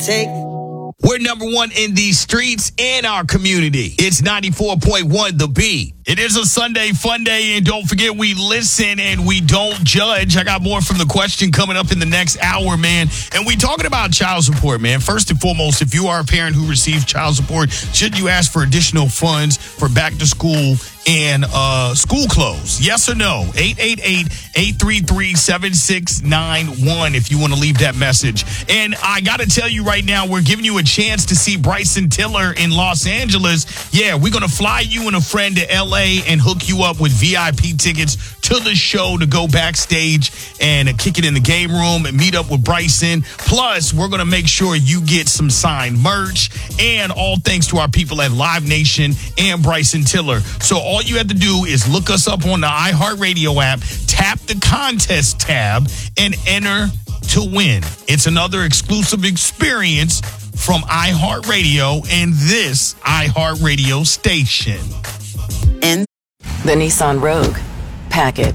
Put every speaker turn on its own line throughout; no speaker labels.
We're number one in these streets and our community. It's 94.1 The Beat. It is a Sunday fun day, and don't forget we listen and we don't judge. I got more from the question coming up in the next hour, man. And we talking about child support, man. First and foremost, if you are a parent who receives child support, should you ask for additional funds for back to school and school clothes? Yes or no? 888-833-7691 if you want to leave that message. And I got to tell you right now, we're giving you a chance to see Bryson Tiller in Los Angeles. Yeah, we're going to fly you and a friend to LA and hook you up with VIP tickets to the show to go backstage and kick it in the game room and meet up with Bryson. Plus, we're going to make sure you get some signed merch, and all thanks to our people at Live Nation and Bryson Tiller. So all you have to do is look us up on the iHeartRadio app, tap the contest tab, and enter to win. It's another exclusive experience from iHeartRadio and this iHeartRadio station.
And the Nissan Rogue. Pack it.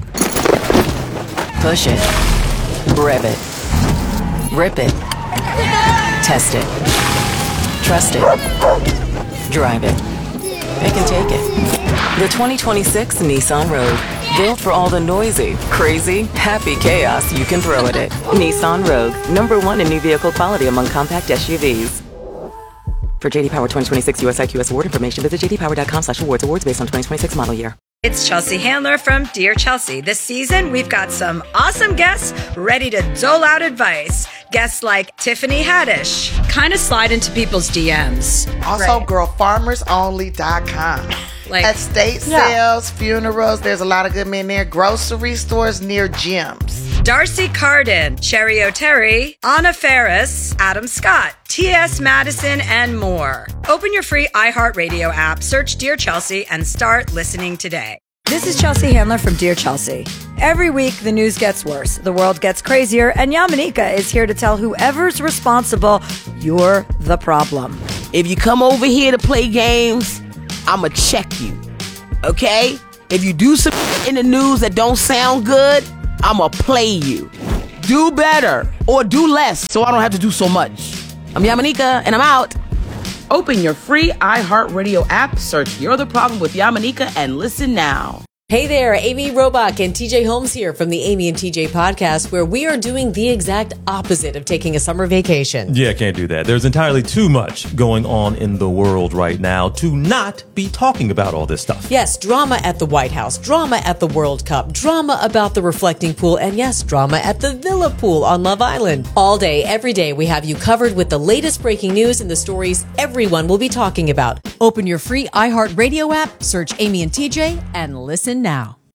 Push it. Rev it. Rip it. Test it. Trust it. Drive it. Pick and take it. The 2026 Nissan Rogue. Built for all the noisy, crazy, happy chaos you can throw at it. Nissan Rogue. #1 in new vehicle quality among compact SUVs. For JD Power 2026 US IQS award information, visit jdpower.com/awards. Awards based on 2026 model year.
It's Chelsea Handler from Dear Chelsea. This season, we've got some awesome guests ready to dole out advice. Guests like Tiffany Haddish.
Kind of slide into people's DMs.
Also, girlfarmersonly.com.
Like
estate sales, funerals, there's a lot of good men there. Grocery stores near gyms.
Darcy Carden, Cherry O'Terry, Anna Ferris, Adam Scott, T.S. Madison, and more. Open your free iHeartRadio app, search Dear Chelsea, and start listening today.
This is Chelsea Handler from Dear Chelsea. Every week, the news gets worse, the world gets crazier, and Yamanika is here to tell whoever's responsible, you're the problem.
If you come over here to play games, I'ma check you, okay? If you do some in the news that don't sound good, I'ma play you. Do better or do less so I don't have to do so much. I'm Yamanika and I'm out. Open your free iHeartRadio app, search You're the Problem with Yamanika, and listen now.
Hey there, Amy Robach and TJ Holmes here from the Amy and TJ podcast, where we are doing the exact opposite of taking a summer vacation.
Yeah, can't do that. There's entirely too much going on in the world right now to not be talking about all this stuff.
Yes, drama at the White House, drama at the World Cup, drama about the reflecting pool, and yes, drama at the Villa Pool on Love Island. All day, every day, we have you covered with the latest breaking news and the stories everyone will be talking about.
Open your free iHeartRadio app, search Amy and TJ, and listen now.